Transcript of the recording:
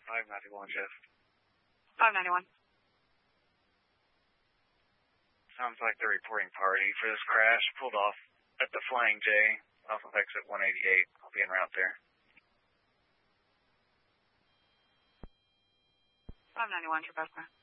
591, Jeff. 591. Sounds like the reporting party for this crash pulled off at the Flying J off of exit 188. I'll be en route there. 591, Trebesca.